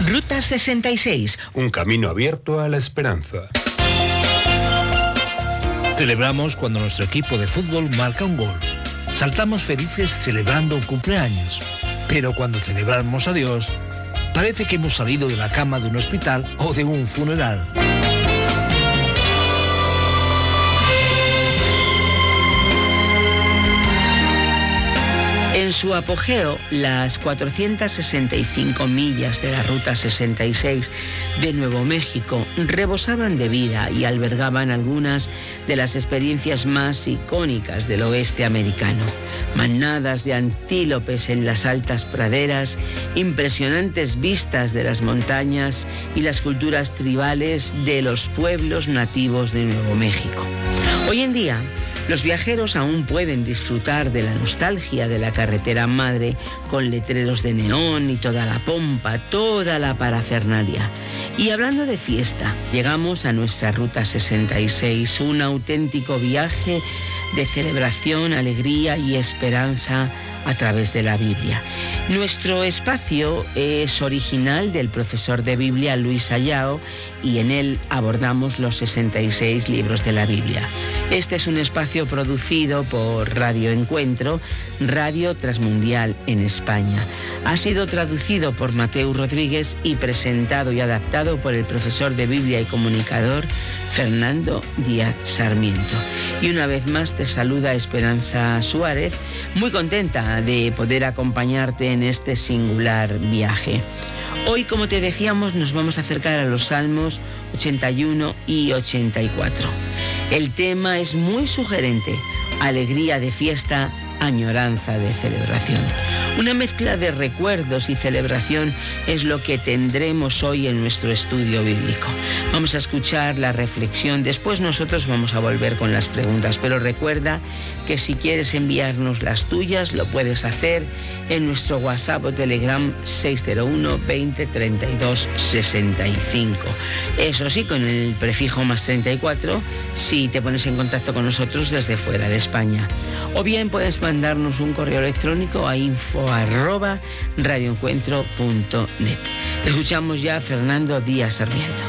Ruta 66, un camino abierto a la esperanza. Celebramos cuando nuestro equipo de fútbol marca un gol. Saltamos felices celebrando un cumpleaños. Pero cuando celebramos a Dios, parece que hemos salido de la cama de un hospital o de un funeral. En su apogeo, las 465 millas de la Ruta 66 de Nuevo México rebosaban de vida y albergaban algunas de las experiencias más icónicas del oeste americano. Manadas de antílopes en las altas praderas, impresionantes vistas de las montañas y las culturas tribales de los pueblos nativos de Nuevo México. Hoy en día, los viajeros aún pueden disfrutar de la nostalgia de la carretera madre con letreros de neón y toda la pompa, toda la parafernalia. Y hablando de fiesta, llegamos a nuestra Ruta 66, un auténtico viaje de celebración, alegría y esperanza a través de la Biblia. Nuestro espacio es original del profesor de Biblia Luis Ayao y en él abordamos los 66 libros de la Biblia. Este es un espacio producido por Radio Encuentro, Radio Transmundial en España. Ha sido traducido por Mateu Rodríguez y presentado y adaptado por el profesor de Biblia y comunicador Fernando Díaz Sarmiento. Y una vez más te saluda Esperanza Suárez, muy contenta de poder acompañarte en este singular viaje. Hoy, como te decíamos, nos vamos a acercar a los Salmos 81 y 84. El tema es muy sugerente: alegría de fiesta, añoranza de celebración. Una mezcla de recuerdos y celebración es lo que tendremos hoy en nuestro estudio bíblico. Vamos a escuchar la reflexión, después nosotros vamos a volver con las preguntas, pero recuerda que si quieres enviarnos las tuyas, lo puedes hacer en nuestro WhatsApp o Telegram 601 20 32 65. Eso sí, con el prefijo más 34, si te pones en contacto con nosotros desde fuera de España. O bien puedes mandarnos un correo electrónico a info@radioencuentro.net. Escuchamos ya a Fernando Díaz Sarmiento.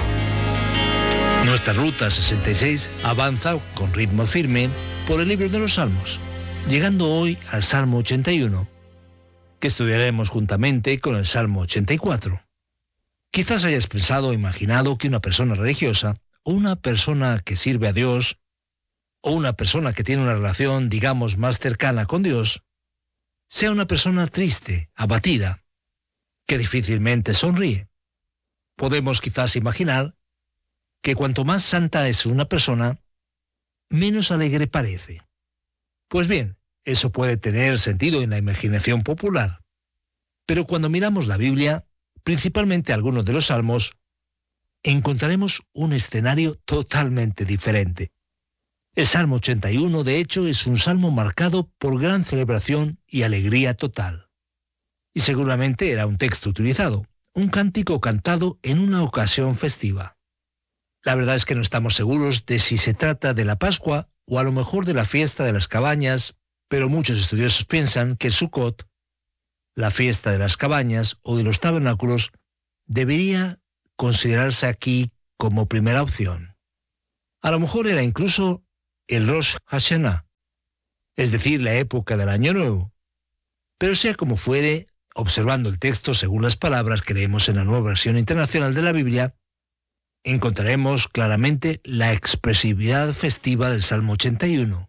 Nuestra Ruta 66 avanza con ritmo firme por el libro de los Salmos, llegando hoy al Salmo 81, que estudiaremos juntamente con el Salmo 84. Quizás hayas pensado o imaginado que una persona religiosa, o una persona que sirve a Dios, o una persona que tiene una relación, digamos, más cercana con Dios, sea una persona triste, abatida, que difícilmente sonríe. Podemos quizás imaginar que cuanto más santa es una persona, menos alegre parece. Pues bien, eso puede tener sentido en la imaginación popular. Pero cuando miramos la Biblia, principalmente algunos de los salmos, encontraremos un escenario totalmente diferente. El Salmo 81, de hecho, es un salmo marcado por gran celebración y alegría total. Y seguramente era un texto utilizado, un cántico cantado en una ocasión festiva. La verdad es que no estamos seguros de si se trata de la Pascua o a lo mejor de la fiesta de las cabañas, pero muchos estudiosos piensan que el Sukkot, la fiesta de las cabañas o de los tabernáculos, debería considerarse aquí como primera opción. A lo mejor era incluso el Rosh Hashanah, es decir, la época del Año Nuevo. Pero sea como fuere, observando el texto según las palabras que leemos en la Nueva Versión Internacional de la Biblia, encontraremos claramente la expresividad festiva del Salmo 81.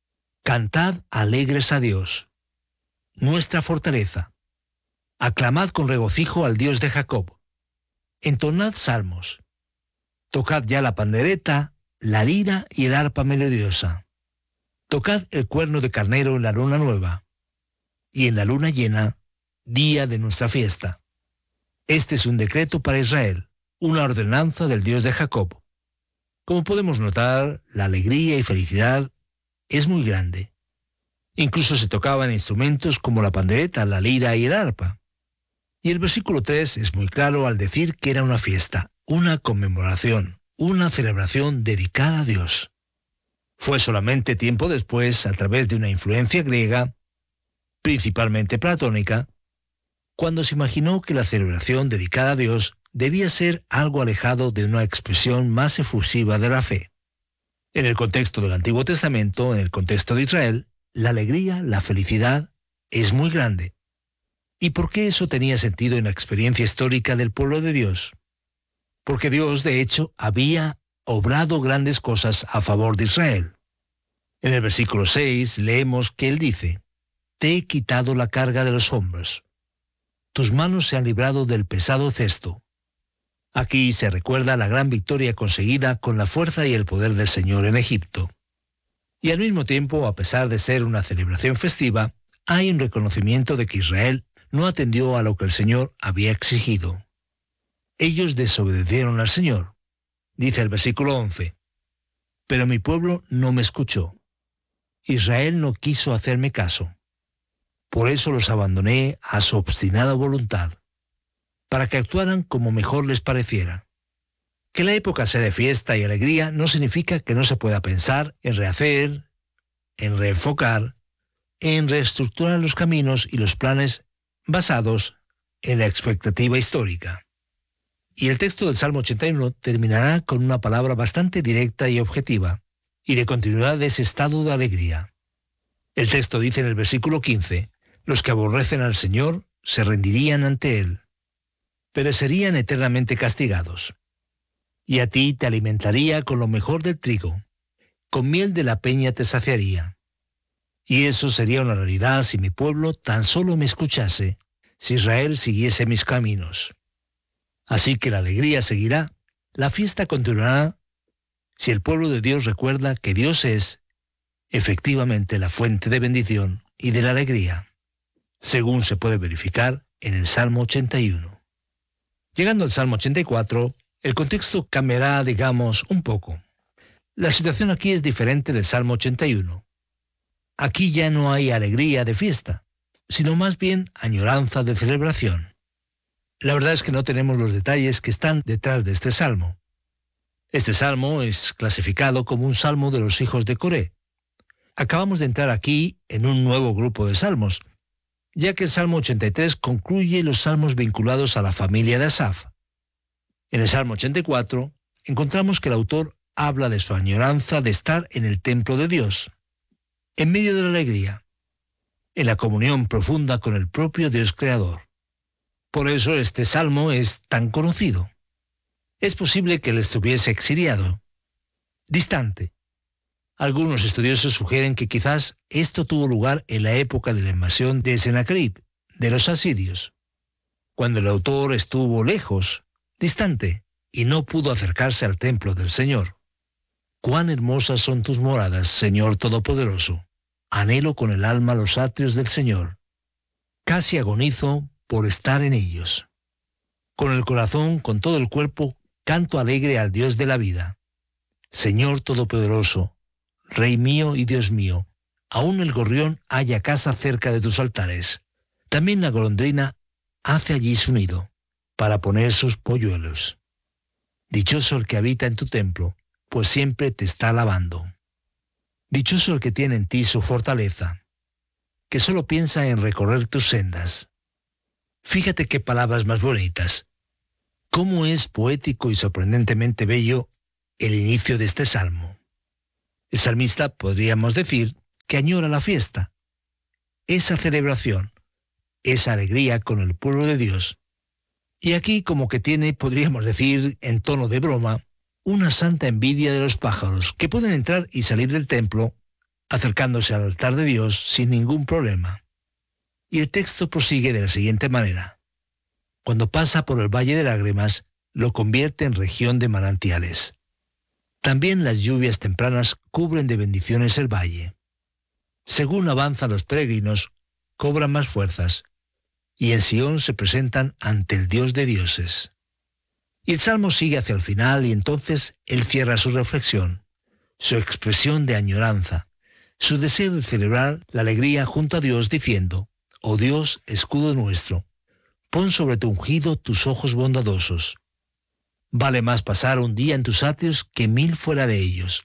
Cantad alegres a Dios, nuestra fortaleza. Aclamad con regocijo al Dios de Jacob. Entonad salmos. Tocad ya la pandereta, la lira y el arpa melodiosa. Tocad el cuerno de carnero en la luna nueva, y en la luna llena, día de nuestra fiesta. Este es un decreto para Israel, una ordenanza del Dios de Jacob. Como podemos notar, la alegría y felicidad es muy grande. Incluso se tocaban instrumentos como la pandereta, la lira y el arpa. Y el versículo 3 es muy claro al decir que era una fiesta, una conmemoración, una celebración dedicada a Dios. Fue solamente tiempo después, a través de una influencia griega, principalmente platónica, cuando se imaginó que la celebración dedicada a Dios debía ser algo alejado de una expresión más efusiva de la fe. En el contexto del Antiguo Testamento, en el contexto de Israel, la alegría, la felicidad, es muy grande. ¿Y por qué eso tenía sentido en la experiencia histórica del pueblo de Dios? Porque Dios, de hecho, había obrado grandes cosas a favor de Israel. En el versículo 6 leemos que Él dice: «Te he quitado la carga de los hombros. Tus manos se han librado del pesado cesto». Aquí se recuerda la gran victoria conseguida con la fuerza y el poder del Señor en Egipto. Y al mismo tiempo, a pesar de ser una celebración festiva, hay un reconocimiento de que Israel no atendió a lo que el Señor había exigido. Ellos desobedecieron al Señor. Dice el versículo 11: «Pero mi pueblo no me escuchó. Israel no quiso hacerme caso. Por eso los abandoné a su obstinada voluntad, para que actuaran como mejor les pareciera». Que la época sea de fiesta y alegría no significa que no se pueda pensar en rehacer, en reenfocar, en reestructurar los caminos y los planes basados en la expectativa histórica. Y el texto del Salmo 81 terminará con una palabra bastante directa y objetiva, y de continuidad de ese estado de alegría. El texto dice en el versículo 15: «Los que aborrecen al Señor se rendirían ante Él, perecerían eternamente castigados. Y a ti te alimentaría con lo mejor del trigo, con miel de la peña te saciaría». Y eso sería una realidad si mi pueblo tan solo me escuchase, si Israel siguiese mis caminos. Así que la alegría seguirá, la fiesta continuará, si el pueblo de Dios recuerda que Dios es, efectivamente, la fuente de bendición y de la alegría, según se puede verificar en el Salmo 81. Llegando al Salmo 84, el contexto cambiará, digamos, un poco. La situación aquí es diferente del Salmo 81. Aquí ya no hay alegría de fiesta, sino más bien añoranza de celebración. La verdad es que no tenemos los detalles que están detrás de este salmo. Este salmo es clasificado como un salmo de los hijos de Coré. Acabamos de entrar aquí en un nuevo grupo de salmos, ya que el Salmo 83 concluye los salmos vinculados a la familia de Asaf. En el Salmo 84 encontramos que el autor habla de su añoranza de estar en el templo de Dios, en medio de la alegría, en la comunión profunda con el propio Dios creador. Por eso este salmo es tan conocido. Es posible que él estuviese exiliado, distante. Algunos estudiosos sugieren que quizás esto tuvo lugar en la época de la invasión de Sennacherib, de los asirios, cuando el autor estuvo lejos, distante, y no pudo acercarse al templo del Señor. «Cuán hermosas son tus moradas, Señor Todopoderoso. Anhelo con el alma los atrios del Señor. Casi agonizo por estar en ellos. Con el corazón, con todo el cuerpo, canto alegre al Dios de la vida. Señor Todopoderoso, Rey mío y Dios mío, aún el gorrión halla casa cerca de tus altares. También la golondrina hace allí su nido, para poner sus polluelos. Dichoso el que habita en tu templo, pues siempre te está alabando. Dichoso el que tiene en ti su fortaleza, que solo piensa en recorrer tus sendas». Fíjate qué palabras más bonitas. Cómo es poético y sorprendentemente bello el inicio de este salmo. El salmista, podríamos decir, que añora la fiesta, esa celebración, esa alegría con el pueblo de Dios. Y aquí como que tiene, podríamos decir, en tono de broma, una santa envidia de los pájaros que pueden entrar y salir del templo, acercándose al altar de Dios sin ningún problema. Y el texto prosigue de la siguiente manera: «Cuando pasa por el valle de lágrimas, lo convierte en región de manantiales. También las lluvias tempranas cubren de bendiciones el valle. Según avanzan los peregrinos, cobran más fuerzas, y en Sión se presentan ante el Dios de dioses». Y el salmo sigue hacia el final y entonces él cierra su reflexión, su expresión de añoranza, su deseo de celebrar la alegría junto a Dios diciendo: «Oh Dios, escudo nuestro, pon sobre tu ungido tus ojos bondadosos. Vale más pasar un día en tus atrios que 1000 fuera de ellos.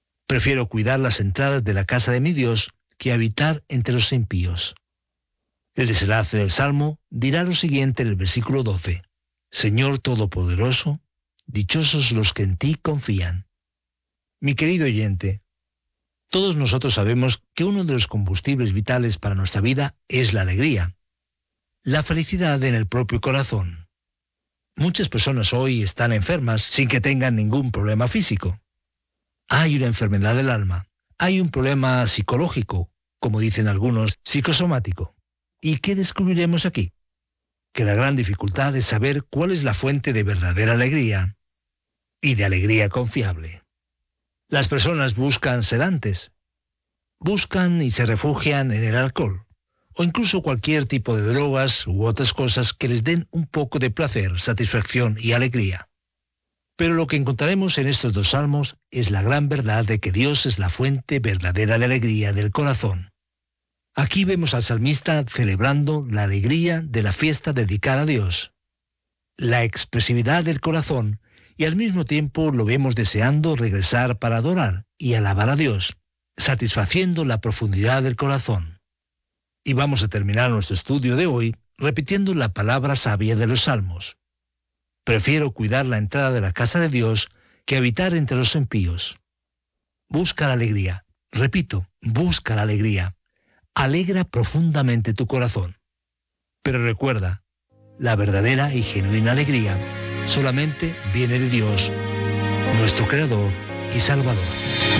Prefiero cuidar las entradas de la casa de mi Dios que habitar entre los impíos». El desenlace del Salmo dirá lo siguiente en el versículo 12. Señor Todopoderoso, dichosos los que en ti confían. Mi querido oyente, todos nosotros sabemos que uno de los combustibles vitales para nuestra vida es la alegría, la felicidad en el propio corazón. Muchas personas hoy están enfermas sin que tengan ningún problema físico. Hay una enfermedad del alma, hay un problema psicológico, como dicen algunos, psicosomático. ¿Y qué descubriremos aquí? Que la gran dificultad es saber cuál es la fuente de verdadera alegría y de alegría confiable. Las personas buscan sedantes, buscan y se refugian en el alcohol, o incluso cualquier tipo de drogas u otras cosas que les den un poco de placer, satisfacción y alegría. Pero lo que encontraremos en estos dos salmos es la gran verdad de que Dios es la fuente verdadera de alegría del corazón. Aquí vemos al salmista celebrando la alegría de la fiesta dedicada a Dios, la expresividad del corazón, y al mismo tiempo lo vemos deseando regresar para adorar y alabar a Dios, satisfaciendo la profundidad del corazón. Y vamos a terminar nuestro estudio de hoy repitiendo la palabra sabia de los salmos. Prefiero cuidar la entrada de la casa de Dios que habitar entre los impíos. Busca la alegría. Repito, busca la alegría. Alegra profundamente tu corazón. Pero recuerda, la verdadera y genuina alegría solamente viene de Dios, nuestro Creador y Salvador.